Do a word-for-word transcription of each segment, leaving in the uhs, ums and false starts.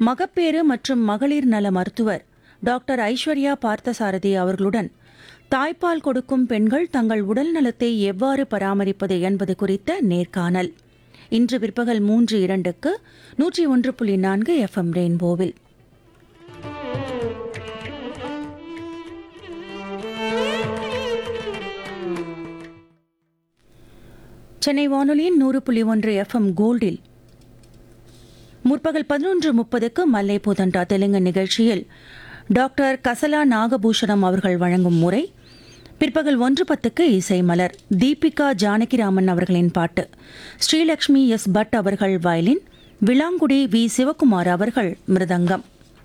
மகப்பேறு மற்றும் மகளிர் நல மருத்துவர் டாக்டர் ஐஸ்வர்யா பார்த்தசாரதி அவர்களுடன் தாய்ப்பால் கொடுக்கும் பெண்கள் தங்கள் உடல் நலத்தை எவ்வாறு பராமரிப்பது என்பது குறித்த நேர்காணல் இன்று பிற்பகல் மூன்று இரண்டுக்கு நூற்றி ஒன்று புள்ளி நான்கு எஃப்எம் ரெயின்போவில். சென்னை வானொலியின் நூறு புள்ளி ஒன்று எஃப்எம் கோல்டில் முற்பகல் பதினொன்று முப்பதுக்கு மல்லை பூதண்டா தெலுங்கு நிகழ்ச்சியில் டாக்டர் கசலா நாகபூஷணம் அவர்கள் வழங்கும் முறை. பிற்பகல் ஒன்று பத்துக்கு இசை மலர். தீபிகா ஜானகிராமன் அவர்களின் பாட்டு. ஸ்ரீலக்ஷ்மி எஸ் பட் அவர்கள் வயலின். விளாங்குடி வி சிவகுமார் அவர்கள் மிருதங்கம்.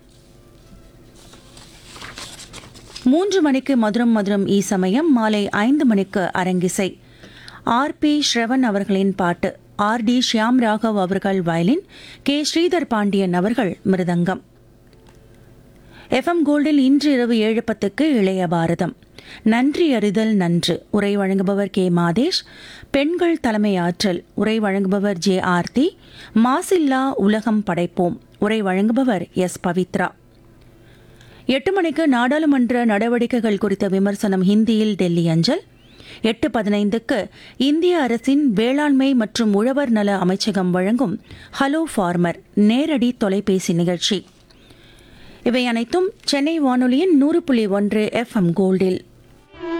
மூன்று மணிக்கு மதுரம் மதுரம் ஈ சமயம். மாலை ஐந்து மணிக்கு அரங்கிசை. ஆர் பி ஸ்ரவன் அவர்களின் பாட்டு. ஆர் டி ஷியாம் ராகவ் அவர்கள் வயலின். கே ஸ்ரீதர் பாண்டியன் அவர்கள் மிருதங்கம். எஃப்எம் கோல்டில் இன்று இரவு ஏழு பத்துக்கு இளைய பாரதம். நன்றி அறிதல் நன்று. உரை வழங்குபவர் கே மாதேஷ். பெண்கள் தலைமை ஆற்றல். உரை வழங்குபவர் ஜே ஆர்த்தி. மாசில்லா உலகம் படைப்போம். உரை வழங்குபவர் எஸ் பவித்ரா. எட்டு மணிக்கு நாடாளுமன்ற நடவடிக்கைகள் குறித்த விமர்சனம் ஹிந்தியில் டெல்லி அஞ்சல். எட்டு பதினைந்துக்கு இந்திய அரசின் வேளாண்மை மற்றும் உழவர் நல அமைச்சகம் வழங்கும் ஹலோ ஃபார்மர் நேரடி தொலைபேசி நிகழ்ச்சி. இவை அனைத்தும் சென்னை வானொலியின் நூறு புள்ளி ஒன்று எஃப்எம் கோல்டில்.